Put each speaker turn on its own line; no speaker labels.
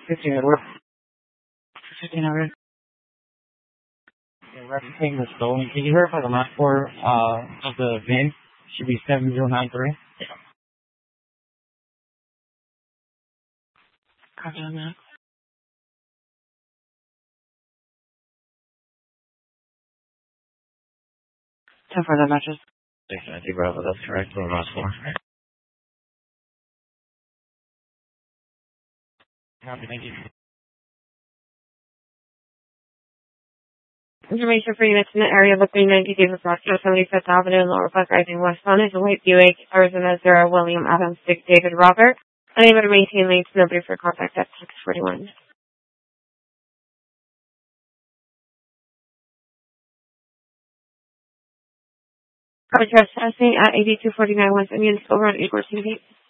1500. 1500. Yeah, referencing the stolen. Can you verify the last four of the VIN? Should be 7093. Copy on that. 10 for the matches. 690 Bravo, that's correct. The last four. Copy, thank you. Information for units in the area of 390 Davis Rock, 75th Avenue, Lower Park Rising, West Sun is a white Buick, Arizona 0, William Adams, 6, David Robert. Unable to maintain links, nobody for contact at 641. Trespassing at 8249 West Indian School Road, Igor City.